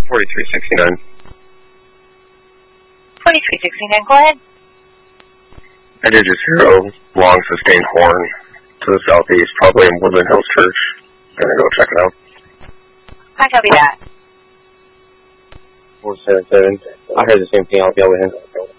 4369. 4369, go ahead. I did just hear a long sustained horn to the southeast, probably in Woodland Hills Church. Gonna go check it out. I copy that. 477. I heard the same thing. I'll be over here.